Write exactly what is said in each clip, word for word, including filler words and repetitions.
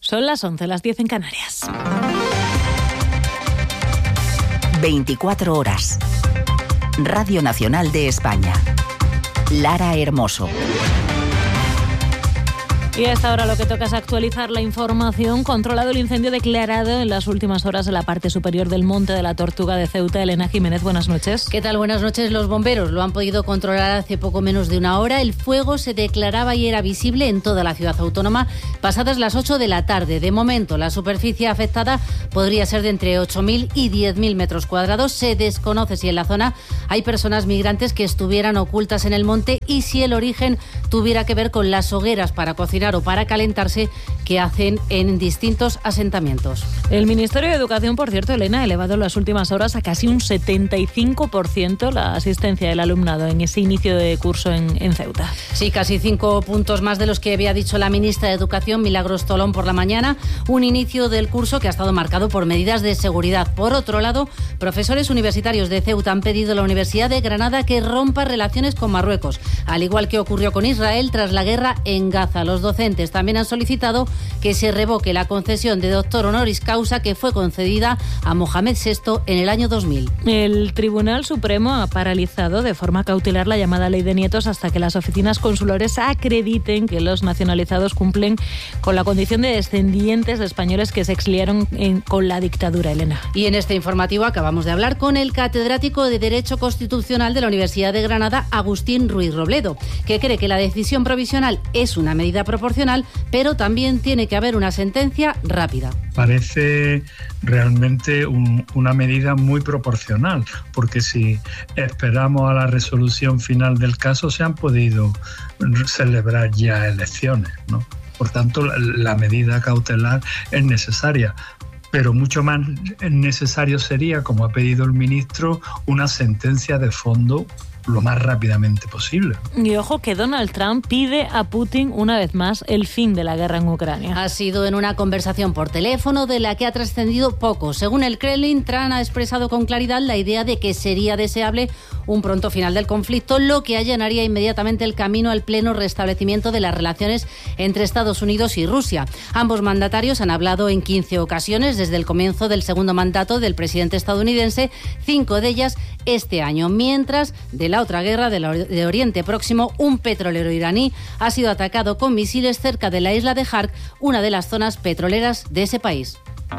Son las once, las diez en Canarias. veinticuatro horas. Radio Nacional de España. Lara Hermoso. Y a esta hora lo que toca es actualizar la información. Controlado el incendio declarado en las últimas horas en la parte superior del Monte de la Tortuga de Ceuta. Elena Jiménez, buenas noches. ¿Qué tal? Buenas noches. Los bomberos lo han podido controlar hace poco menos de una hora. El fuego se declaraba y era visible en toda la ciudad autónoma pasadas las ocho de la tarde. De momento, la superficie afectada podría ser de entre ocho mil y diez mil metros cuadrados. Se desconoce si en la zona hay personas migrantes que estuvieran ocultas en el monte y si el origen tuviera que ver con las hogueras para cocinar o para calentarse que hacen en distintos asentamientos. El Ministerio de Educación, por cierto, Elena, ha elevado en las últimas horas a casi un setenta y cinco por ciento la asistencia del alumnado en ese inicio de curso en, en Ceuta. Sí, casi cinco puntos más de los que había dicho la ministra de Educación, Milagros Tolón, por la mañana. Un inicio del curso que ha estado marcado por medidas de seguridad. Por otro lado, profesores universitarios de Ceuta han pedido a la Universidad de Granada que rompa relaciones con Marruecos, al igual que ocurrió con Israel tras la guerra en Gaza. Los docentes también han solicitado que se revoque la concesión de doctor honoris causa que fue concedida a Mohamed sexto en el año dos mil. El Tribunal Supremo ha paralizado de forma cautelar la llamada Ley de Nietos hasta que las oficinas consulares acrediten que los nacionalizados cumplen con la condición de descendientes de españoles que se exiliaron en, con la dictadura, Elena. Y en este informativo acabamos de hablar con el catedrático de Derecho Constitucional de la Universidad de Granada, Agustín Ruiz Robledo, que cree que la decisión provisional es una medida proporcional, pero también tiene que haber una sentencia rápida. Parece realmente un, una medida muy proporcional, porque si esperamos a la resolución final del caso se han podido celebrar ya elecciones, ¿no? Por tanto, la, la medida cautelar es necesaria. Pero mucho más necesario sería, como ha pedido el ministro, una sentencia de fondo lo más rápidamente posible. Y ojo que Donald Trump pide a Putin una vez más el fin de la guerra en Ucrania. Ha sido en una conversación por teléfono de la que ha trascendido poco. Según el Kremlin, Trump ha expresado con claridad la idea de que sería deseable un pronto final del conflicto, lo que allanaría inmediatamente el camino al pleno restablecimiento de las relaciones entre Estados Unidos y Rusia. Ambos mandatarios han hablado en quince ocasiones desde el comienzo del segundo mandato del presidente estadounidense, cinco de ellas este año, mientras de la otra guerra de Oriente Próximo, un petrolero iraní ha sido atacado con misiles cerca de la isla de Hark, una de las zonas petroleras de ese país.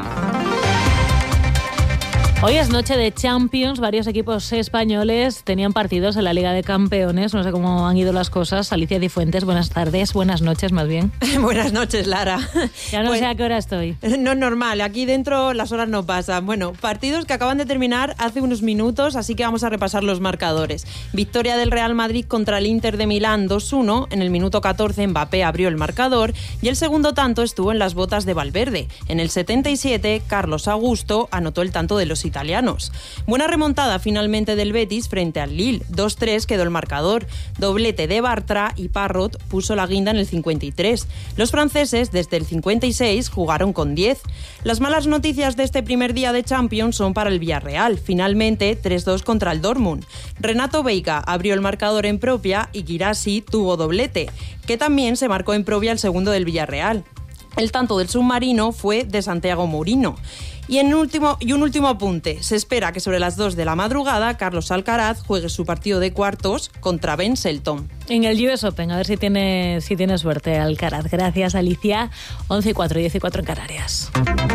Hoy es noche de Champions, varios equipos españoles tenían partidos en la Liga de Campeones, no sé cómo han ido las cosas. Alicia Cifuentes, buenas tardes, buenas noches más bien. Buenas noches, Lara. Ya no pues, sé a qué hora estoy. No es normal, aquí dentro las horas no pasan. Bueno, partidos que acaban de terminar hace unos minutos, así que vamos a repasar los marcadores. Victoria del Real Madrid contra el Inter de Milán dos uno, en el minuto catorce Mbappé abrió el marcador y el segundo tanto estuvo en las botas de Valverde. En el setenta y siete, Carlos Augusto anotó el tanto de los italianos. italianos. Buena remontada finalmente del Betis frente al Lille. dos tres quedó el marcador. Doblete de Bartra y Parrot puso la guinda en el cincuenta y tres. Los franceses desde el cincuenta y seis jugaron con diez. Las malas noticias de este primer día de Champions son para el Villarreal. Finalmente tres dos contra el Dortmund. Renato Veiga abrió el marcador en propia y Guirassy tuvo doblete, que también se marcó en propia el segundo del Villarreal. El tanto del submarino fue de Santiago Mourinho. Y, en último, y un último apunte. Se espera que sobre las dos de la madrugada Carlos Alcaraz juegue su partido de cuartos contra Ben Shelton. En el U S Open, a ver si tiene, si tiene suerte Alcaraz. Gracias, Alicia. once y cuatro, diez y cuatro en Canarias.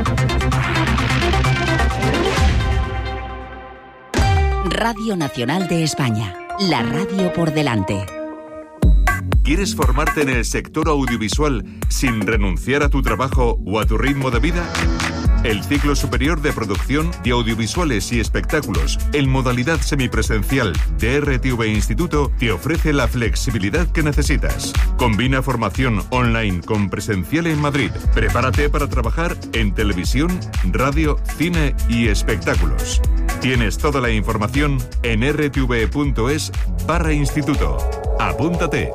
Radio Nacional de España. La radio por delante. ¿Quieres formarte en el sector audiovisual sin renunciar a tu trabajo o a tu ritmo de vida? El ciclo superior de producción de audiovisuales y espectáculos en modalidad semipresencial de R T V Instituto te ofrece la flexibilidad que necesitas. Combina formación online con presencial en Madrid. Prepárate para trabajar en televisión, radio, cine y espectáculos. Tienes toda la información en r t v punto es barra instituto. Apúntate.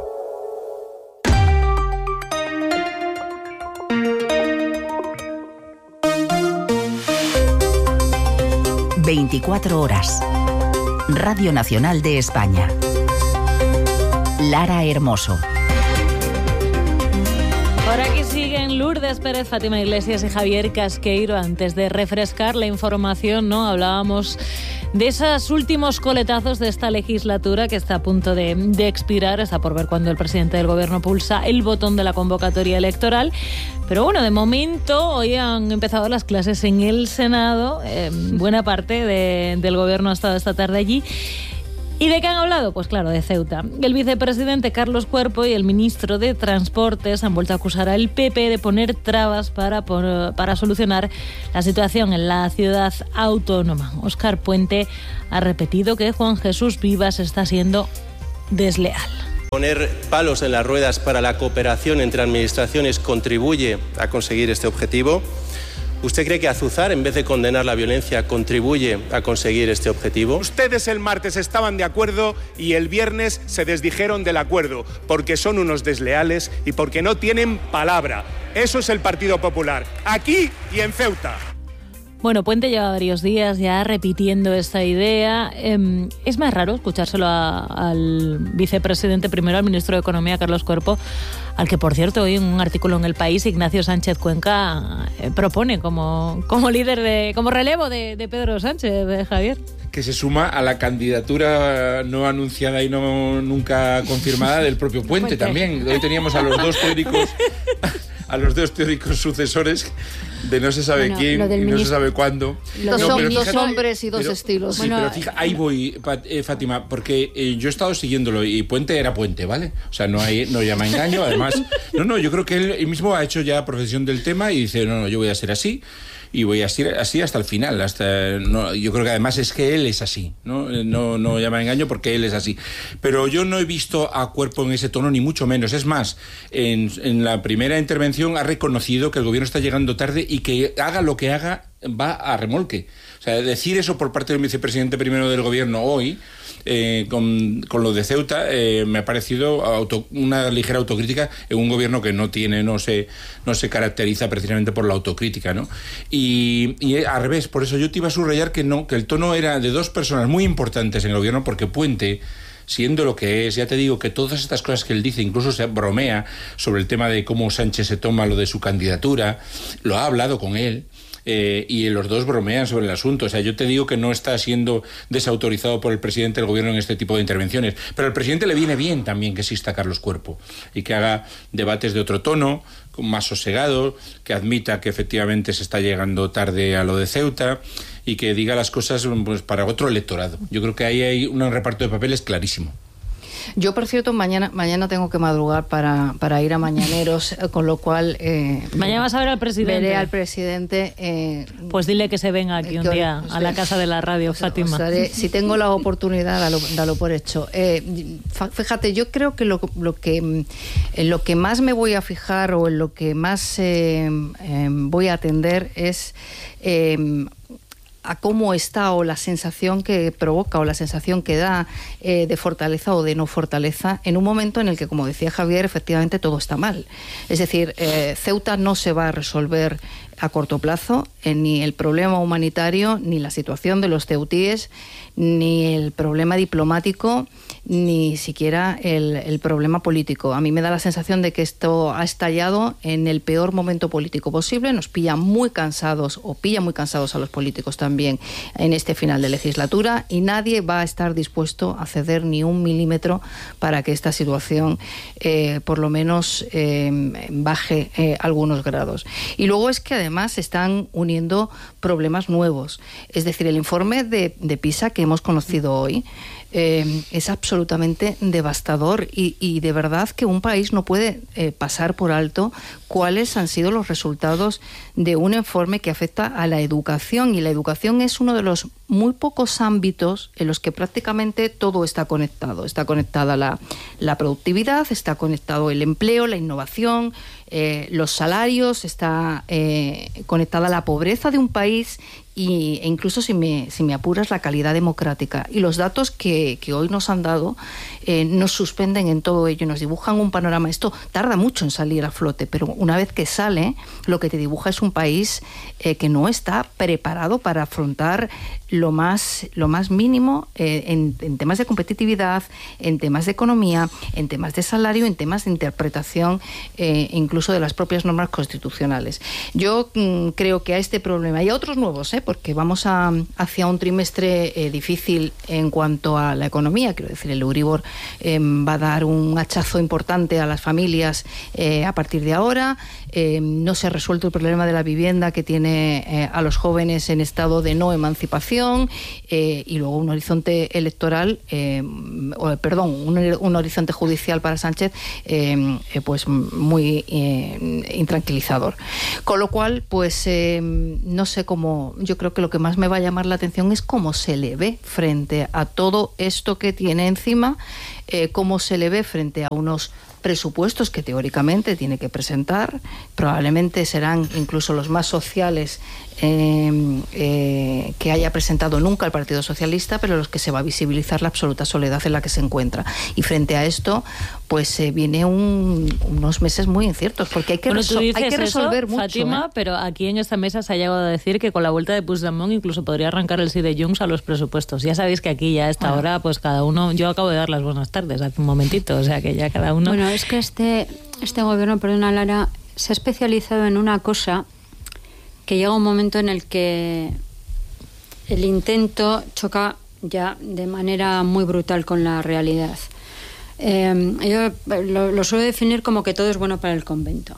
veinticuatro horas. Radio Nacional de España. Lara Hermoso. Por aquí siguen Lourdes Pérez, Fátima Iglesias y Javier Casqueiro. Antes de refrescar la información, ¿no? Hablábamos de esos últimos coletazos de esta legislatura que está a punto de, de expirar. Está por ver cuando el presidente del gobierno pulsa el botón de la convocatoria electoral. Pero bueno, de momento hoy han empezado las clases en el Senado. Eh, buena parte de, del gobierno ha estado esta tarde allí. ¿Y de qué han hablado? Pues claro, de Ceuta. El vicepresidente Carlos Cuerpo y el ministro de Transportes han vuelto a acusar al P P de poner trabas para, para solucionar la situación en la ciudad autónoma. Óscar Puente ha repetido que Juan Jesús Vivas está siendo desleal. Poner palos en las ruedas para la cooperación entre administraciones contribuye a conseguir este objetivo. ¿Usted cree que azuzar, en vez de condenar la violencia, contribuye a conseguir este objetivo? Ustedes el martes estaban de acuerdo y el viernes se desdijeron del acuerdo, porque son unos desleales y porque no tienen palabra. Eso es el Partido Popular, aquí y en Ceuta. Bueno, Puente lleva varios días ya repitiendo esta idea. Eh, es más raro escuchárselo a, al vicepresidente, primero al ministro de Economía, Carlos Cuerpo, al que, por cierto, hoy en un artículo en El País, Ignacio Sánchez Cuenca eh, propone como, como líder, de como relevo de, de Pedro Sánchez, de Javier. Que se suma a la candidatura no anunciada y no nunca confirmada del propio Puente, Puente. También. Hoy teníamos a los dos teóricos... a los dos teóricos sucesores de no se sabe bueno, quién y ministro, no se sabe cuándo. Dos, no, son, dos hombres y dos pero, estilos. Sí, bueno, pero fija, ahí voy, eh, Fátima, porque eh, yo he estado siguiéndolo y Puente era Puente, ¿vale? O sea, no hay no llama engaño, además. No, no, yo creo que él, él mismo ha hecho ya profesión del tema y dice, no, no, yo voy a ser así. Y voy a ser así hasta el final. Hasta no, yo creo que además es que él es así, ¿no? No, no llama engaño porque él es así. Pero yo no he visto a Cuerpo en ese tono, ni mucho menos. Es más, en, en la primera intervención ha reconocido que el gobierno está llegando tarde y que haga lo que haga, va a remolque. O sea, decir eso por parte del vicepresidente primero del gobierno hoy, eh, con, con lo de Ceuta, eh, me ha parecido auto, una ligera autocrítica en un gobierno que no tiene, no se, no se caracteriza precisamente por la autocrítica, ¿no? Y, y al revés, por eso yo te iba a subrayar que no, que el tono era de dos personas muy importantes en el gobierno, porque Puente, siendo lo que es, ya te digo que todas estas cosas que él dice, incluso se bromea sobre el tema de cómo Sánchez se toma lo de su candidatura, lo ha hablado con él. Eh, y los dos bromean sobre el asunto. O sea, yo te digo que no está siendo desautorizado por el presidente del gobierno en este tipo de intervenciones, pero al presidente le viene bien también que exista Carlos Cuerpo y que haga debates de otro tono, más sosegado, que admita que efectivamente se está llegando tarde a lo de Ceuta y que diga las cosas pues, para otro electorado. Yo creo que ahí hay un reparto de papeles clarísimo. Yo, por cierto, mañana mañana tengo que madrugar para, para ir a Mañaneros, con lo cual... Eh, mañana vas a ver al presidente. Veré al presidente. Eh, pues dile que se venga aquí un día a la casa de la radio, o sea, Fátima. Haré, si tengo la oportunidad, dalo, dalo por hecho. Eh, fíjate, yo creo que lo, lo que en lo que más me voy a fijar o en lo que más eh, eh, voy a atender es... Eh, a cómo está o la sensación que provoca o la sensación que da eh, de fortaleza o de no fortaleza en un momento en el que, como decía Javier, efectivamente todo está mal. Es decir, eh, Ceuta no se va a resolver a corto plazo, eh, ni el problema humanitario, ni la situación de los ceutíes, ni el problema diplomático, ni siquiera el, el problema político. A mí me da la sensación de que esto ha estallado en el peor momento político posible, nos pilla muy cansados, o pilla muy cansados a los políticos también en este final de legislatura, y nadie va a estar dispuesto a ceder ni un milímetro para que esta situación eh, por lo menos eh, baje eh, algunos grados. Y luego es que además se están uniendo problemas nuevos. Es decir, el informe de, de PISA que hemos conocido hoy eh, es absolutamente devastador y, y de verdad que un país no puede eh, pasar por alto cuáles han sido los resultados de un informe que afecta a la educación, y la educación es uno de los muy pocos ámbitos en los que prácticamente todo está conectado. Está conectada la, la productividad, está conectado el empleo, la innovación, eh, los salarios, está eh, conectada la pobreza de un país y, e incluso si me, si me apuras la calidad democrática. Y los datos que, que hoy nos han dado eh, nos suspenden en todo ello, nos dibujan un panorama. Esto tarda mucho en salir a flote, pero una vez que sale, lo que te dibuja es un país eh, que no está preparado para afrontar lo más, lo más mínimo eh, en, en temas de competitividad, en temas de economía, en temas de salario, en temas de interpretación eh, incluso de las propias normas constitucionales. Yo mm, creo que a este problema y a otros nuevos, ¿eh? porque vamos a, hacia un trimestre eh, difícil en cuanto a la economía. Quiero decir, el Euribor eh, va a dar un hachazo importante a las familias eh, a partir de ahora. Eh, no se ha resuelto el problema de la vivienda que tiene eh, a los jóvenes en estado de no emancipación eh, y luego un horizonte electoral, eh, o, perdón, un, un horizonte judicial para Sánchez eh, eh, pues muy eh, intranquilizador. Con lo cual, pues eh, no sé cómo, yo creo que lo que más me va a llamar la atención es cómo se le ve frente a todo esto que tiene encima, eh, cómo se le ve frente a unos presupuestos que teóricamente tiene que presentar, probablemente serán incluso los más sociales eh, eh, que haya presentado nunca el Partido Socialista, pero los que se va a visibilizar la absoluta soledad en la que se encuentra. Y frente a esto, pues eh, viene un, unos meses muy inciertos, porque hay que, bueno, resol- hay que resolver eso, mucho. Fátima, ¿eh? pero aquí en esta mesa se ha llegado a decir que con la vuelta de Puigdemont incluso podría arrancar el sí de Junts a los presupuestos. Ya sabéis que aquí ya a esta bueno. hora, pues cada uno, yo acabo de dar las buenas tardes hace un momentito, o sea que ya cada uno... Bueno, es que este, este gobierno, perdona Lara, se ha especializado en una cosa que llega un momento en el que el intento choca ya de manera muy brutal con la realidad. Eh, yo lo, lo suelo definir como que todo es bueno para el convento.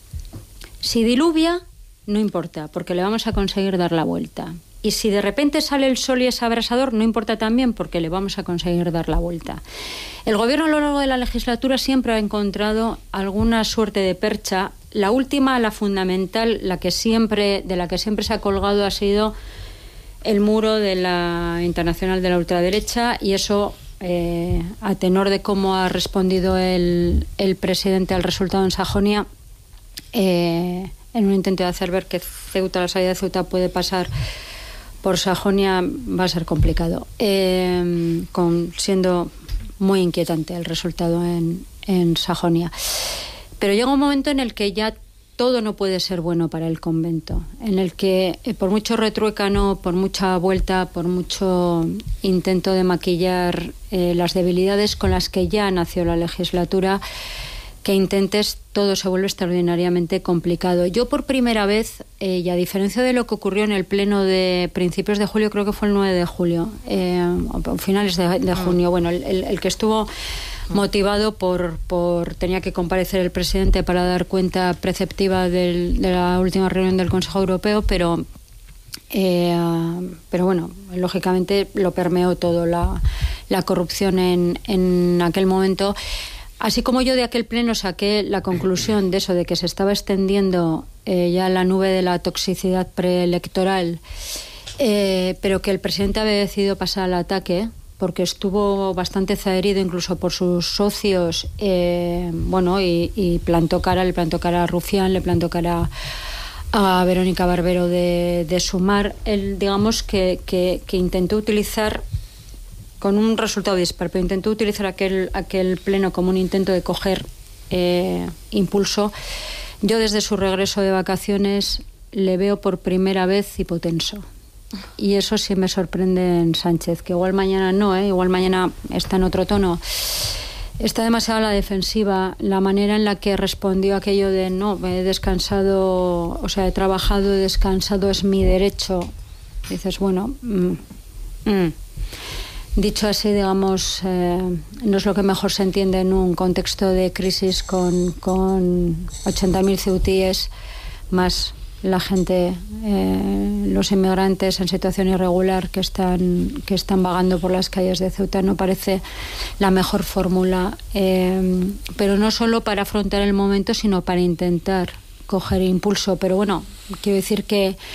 Si diluvia, no importa, porque le vamos a conseguir dar la vuelta. Y si de repente sale el sol y es abrasador, no importa también, porque le vamos a conseguir dar la vuelta. El gobierno a lo largo de la legislatura siempre ha encontrado alguna suerte de percha. La última, la fundamental, la que siempre, de la que siempre se ha colgado, ha sido el muro de la Internacional de la Ultraderecha, y eso, eh, a tenor de cómo ha respondido el, el presidente al resultado en Sajonia, eh, en un intento de hacer ver que Ceuta, la salida de Ceuta puede pasar por Sajonia, va a ser complicado, eh, con, siendo muy inquietante el resultado en, en Sajonia. Pero llega un momento en el que ya todo no puede ser bueno para el convento, en el que eh, por mucho retruécano, por mucha vuelta, por mucho intento de maquillar eh, las debilidades con las que ya nació la legislatura, que intentes, todo se vuelve extraordinariamente complicado. Yo por primera vez, eh, y a diferencia de lo que ocurrió en el pleno de principios de julio, creo que fue el nueve de julio, eh, o finales de, de junio, bueno, el, el, el que estuvo motivado por, por tenía que comparecer el presidente para dar cuenta preceptiva del, de la última reunión del Consejo Europeo, pero eh, pero bueno, lógicamente lo permeó todo la, la corrupción en, en aquel momento. Así como yo de aquel pleno saqué la conclusión de eso, de que se estaba extendiendo eh, ya la nube de la toxicidad preelectoral, eh, pero que el presidente había decidido pasar al ataque, porque estuvo bastante zaherido incluso por sus socios, eh, bueno, y, y plantó cara, le plantó cara a Rufián, le plantó cara a Verónica Barbero de, de Sumar. Él, digamos, que, que, que intentó utilizar, con un resultado dispar, pero intentó utilizar aquel, aquel pleno como un intento de coger eh, impulso. Yo desde su regreso de vacaciones le veo por primera vez hipotenso. Y eso sí me sorprende en Sánchez, que igual mañana no, ¿eh? igual mañana está en otro tono. Está demasiado a la defensiva. La manera en la que respondió aquello de no, he descansado, o sea, he trabajado, he descansado, es mi derecho. Dices, bueno... Mm, mm. Dicho así, digamos, eh, no es lo que mejor se entiende en un contexto de crisis con, con ochenta mil ceutíes, más la gente, eh, los inmigrantes en situación irregular que están, que están vagando por las calles de Ceuta. No parece la mejor fórmula, eh, pero no solo para afrontar el momento, sino para intentar coger impulso. Pero bueno, quiero decir que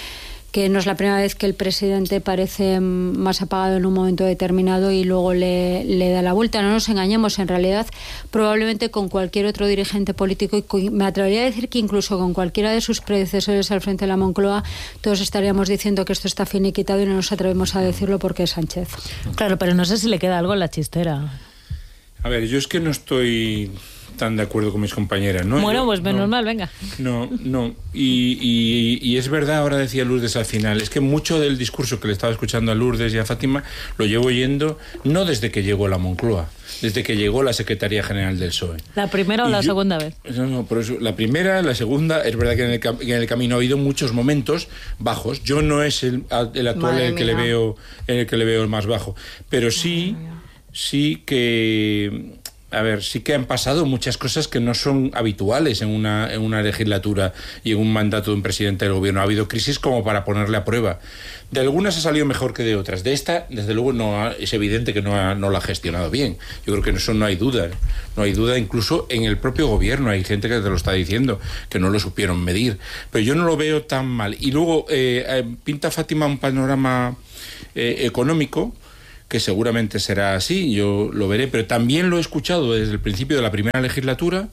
que no es la primera vez que el presidente parece más apagado en un momento determinado y luego le, le da la vuelta. No nos engañemos, en realidad probablemente con cualquier otro dirigente político, y me atrevería a decir que incluso con cualquiera de sus predecesores al frente de la Moncloa, todos estaríamos diciendo que esto está finiquitado y no nos atrevemos a decirlo porque es Sánchez. Claro, pero no sé si le queda algo en la chistera. A ver, yo es que no estoy tan de acuerdo con mis compañeras, ¿no? Bueno, Yo, pues menos no, mal, venga. No, no. Y, y, y es verdad, ahora decía Lourdes al final, es que mucho del discurso que le estaba escuchando a Lourdes y a Fátima lo llevo oyendo no desde que llegó la Moncloa, desde que llegó la Secretaría General del P S O E. ¿La primera o y la yo, segunda vez? No, no, por eso, la primera, la segunda, es verdad que en el, que en el camino ha habido muchos momentos bajos. Yo no es el, el actual el que, le veo, el que le veo el más bajo, pero sí, sí que... A ver, sí que han pasado muchas cosas que no son habituales en una, en una legislatura y en un mandato de un presidente del gobierno. Ha habido crisis como para ponerle a prueba. De algunas ha salido mejor que de otras. De esta, desde luego, no ha, es evidente que no, ha, no la ha gestionado bien. Yo creo que en eso no hay duda. No hay duda, incluso en el propio gobierno. Hay gente que te lo está diciendo, que no lo supieron medir. Pero yo no lo veo tan mal. Y luego eh, eh, pinta Fátima un panorama eh, económico que seguramente será así, yo lo veré, pero también lo he escuchado desde el principio de la primera legislatura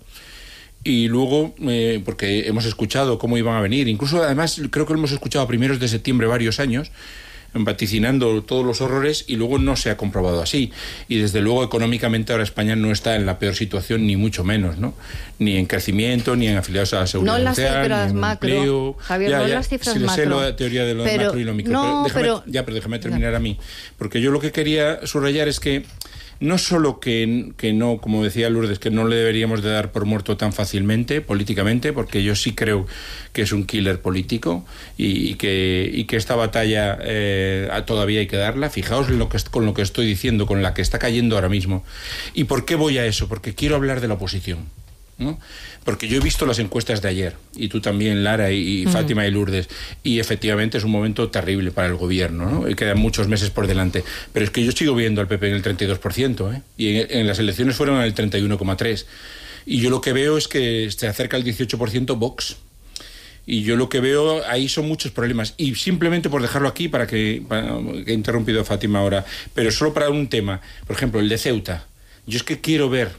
y luego, eh, porque hemos escuchado cómo iban a venir, incluso además creo que lo hemos escuchado a primeros de septiembre varios años, vaticinando todos los horrores y luego no se ha comprobado así. Y desde luego económicamente ahora España no está en la peor situación, ni mucho menos, ¿no? Ni en crecimiento, ni en afiliados a la seguridad no social, las cifras ni en macro, empleo. Javier, ya, no ya, las cifras si macro. sé la teoría de lo pero, macroeconómico. no, pero déjame, pero, ya, pero déjame terminar no. a mí. Porque yo lo que quería subrayar es que no solo que, que no, como decía Lourdes, que no le deberíamos de dar por muerto tan fácilmente, políticamente, porque yo sí creo que es un killer político y, y, que, y que esta batalla eh, todavía hay que darla. Fijaos en lo que, con lo que estoy diciendo, con la que está cayendo ahora mismo. ¿Y por qué voy a eso? Porque quiero hablar de la oposición, ¿no? Porque yo he visto las encuestas de ayer, y tú también, Lara, y, y Fátima uh-huh. y Lourdes, y efectivamente es un momento terrible para el gobierno, ¿no? Y quedan muchos meses por delante. Pero es que yo sigo viendo al P P en el treinta y dos por ciento, ¿eh? Y en, en las elecciones fueron en el treinta y uno coma tres por ciento. Y yo lo que veo es que se acerca al dieciocho por ciento Vox. Y yo lo que veo ahí son muchos problemas. Y simplemente por dejarlo aquí, para que, para, que he interrumpido a Fátima ahora, pero solo para un tema, por ejemplo, el de Ceuta. Yo es que quiero ver,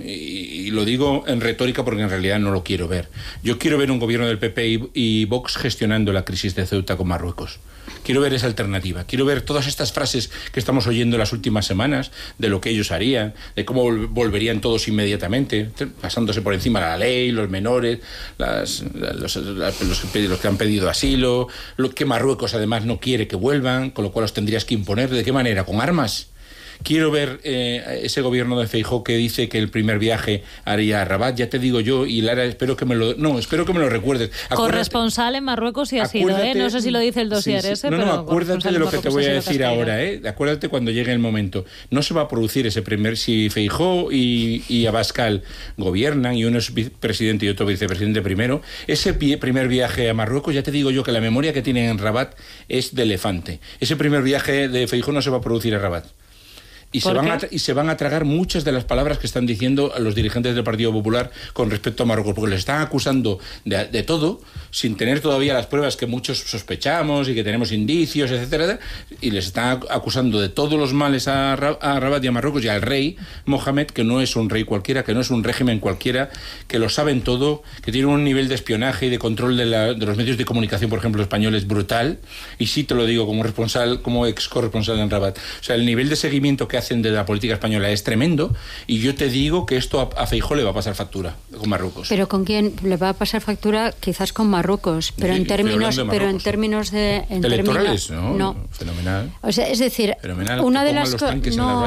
y lo digo en retórica porque en realidad no lo quiero ver, yo quiero ver un gobierno del P P y, y Vox gestionando la crisis de Ceuta con Marruecos. Quiero ver esa alternativa, quiero ver todas estas frases que estamos oyendo en las últimas semanas de lo que ellos harían, de cómo volverían todos inmediatamente, pasándose por encima de la ley, los menores, las, los, los, los que han pedido asilo, lo que Marruecos además no quiere que vuelvan, con lo cual los tendrías que imponer. ¿De qué manera? ¿Con armas? Quiero ver eh, ese gobierno de Feijóo que dice que el primer viaje haría a Rabat. Ya te digo yo, y Lara, espero que me lo no, espero que me lo recuerdes. Acuérdate, corresponsal en Marruecos sí ha sido, ¿eh? No sé si lo dice el dossier sí, sí. ese, no, no, pero acuérdate de lo que te voy a decir ahora, ¿eh? Acuérdate cuando llegue el momento. No se va a producir ese primer... Si Feijóo y, y Abascal gobiernan, y uno es presidente y otro vicepresidente primero, ese pie, primer viaje a Marruecos, ya te digo yo que la memoria que tienen en Rabat es de elefante. Ese primer viaje de Feijóo no se va a producir a Rabat. Y se, van a, y se van a tragar muchas de las palabras que están diciendo a los dirigentes del Partido Popular con respecto a Marruecos, porque les están acusando de, de todo, sin tener todavía las pruebas que muchos sospechamos y que tenemos indicios, etcétera, y les están acusando de todos los males a, a Rabat y a Marruecos y al rey Mohamed, que no es un rey cualquiera, que no es un régimen cualquiera, que lo saben todo, que tiene un nivel de espionaje y de control de, la, de los medios de comunicación, por ejemplo, españoles, brutal, y sí te lo digo como responsable, como ex corresponsal en Rabat. O sea, el nivel de seguimiento que hacen de la política española es tremendo, y yo te digo que esto a, a Feijóo le va a pasar factura con Marruecos. Pero ¿con quién le va a pasar factura? Quizás con Marruecos, pero sí, en términos de pero en términos de en electorales, términos, ¿no? no. Fenomenal. O sea, es decir, Fenomenal, una de las co- no,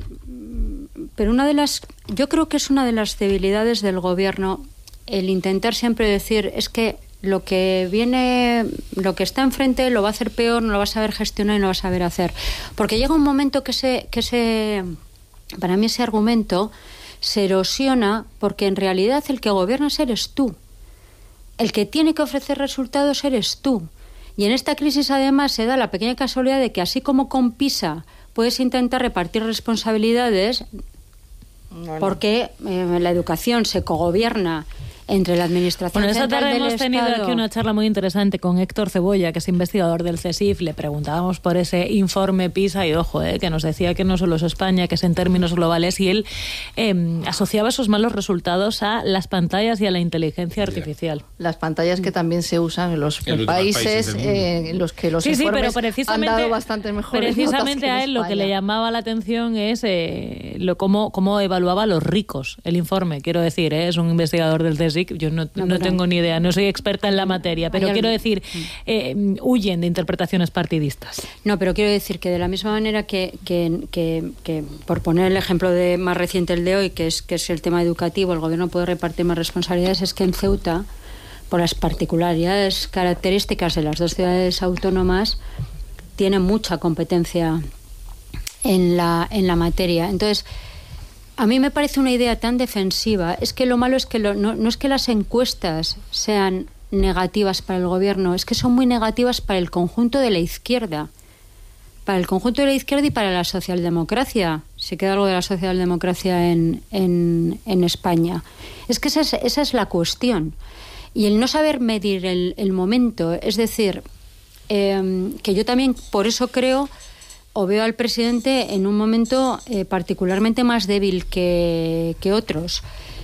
pero una de las yo creo que es una de las debilidades del gobierno el intentar siempre decir es que lo que viene, lo que está enfrente lo va a hacer peor, no lo va a saber gestionar y no lo va a saber hacer. Porque llega un momento que se, que se, para mí ese argumento se erosiona, porque en realidad el que gobiernas eres tú. El que tiene que ofrecer resultados eres tú. Y en esta crisis además se da la pequeña casualidad de que así como con PISA puedes intentar repartir responsabilidades, no, no. porque eh, la educación se cogobierna entre la Administración Bueno, esta Central tarde del hemos tenido Estado... aquí una charla muy interesante con Héctor Cebolla, que es investigador del CSIF. Le preguntábamos por ese informe PISA y, ojo, eh, que nos decía que no solo es España, que es en términos globales, y él eh, asociaba esos malos resultados a las pantallas y a la inteligencia artificial. Las pantallas que también se usan en los, en los países, países eh, en los que los sí, informes sí, pero han dado bastante mejores precisamente notas que a él lo que le llamaba la atención es eh, lo cómo, cómo evaluaba a los ricos el informe. Quiero decir, eh, es un investigador del CSIC, yo no, no, no tengo ni idea, no soy experta en la materia, pero quiero decir, eh, huyen de interpretaciones partidistas. No, pero quiero decir que de la misma manera que, que, que, que por poner el ejemplo de más reciente, el de hoy, que es, que es el tema educativo, el gobierno puede repartir más responsabilidades, es que en Ceuta, por las particularidades características de las dos ciudades autónomas, tiene mucha competencia en la, en la materia. Entonces, a mí me parece una idea tan defensiva. Es que lo malo es que lo, no, no es que las encuestas sean negativas para el gobierno, es que son muy negativas para el conjunto de la izquierda. Para el conjunto de la izquierda y para la socialdemocracia. Si queda algo de la socialdemocracia en, en, en España. Es que esa es, esa es la cuestión. Y el no saber medir el, el momento, es decir, eh, que yo también por eso creo o veo al presidente en un momento eh, particularmente más débil que, que otros.